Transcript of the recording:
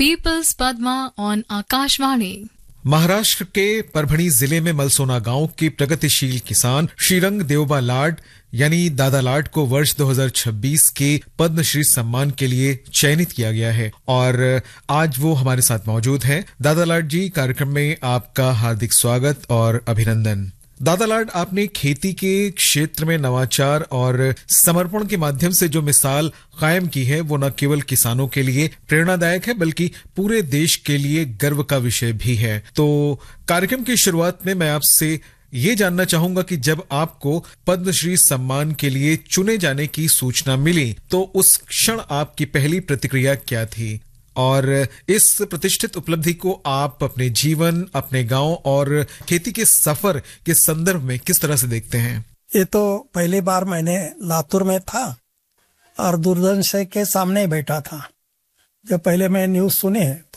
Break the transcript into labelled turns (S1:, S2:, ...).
S1: Peoples Padma on Akashvani.
S2: Maharashtra के परभणी जिले में मलसोना गांव के प्रगतिशील किसान श्रीरंग देवबा लाड यानी दादा लाड को वर्ष 2026 के पद्मश्री सम्मान के लिए चयनित किया गया है और आज वो हमारे साथ मौजूद हैं। दादा लाड जी, कार्यक्रम में आपका हार्दिक स्वागत और अभिनंदन। दादा लाड, आपने खेती के क्षेत्र में नवाचार और समर्पण के माध्यम से जो मिसाल कायम की है वो न केवल किसानों के लिए प्रेरणादायक है बल्कि पूरे देश के लिए गर्व का विषय भी है। तो कार्यक्रम की शुरुआत में मैं आपसे ये जानना चाहूंगा कि जब आपको पद्मश्री सम्मान के लिए चुने जाने की सूचना मिली तो उस क्षण आपकी पहली प्रतिक्रिया क्या थी और इस प्रतिष्ठित उपलब्धि को आप अपने जीवन, अपने गांव और खेती के सफर के संदर्भ में किस तरह से देखते हैं?
S3: ये तो पहली बार मैंने लातूर में था और दूरदर्शन के सामने बैठा था। जब पहले मैं न्यूज सुने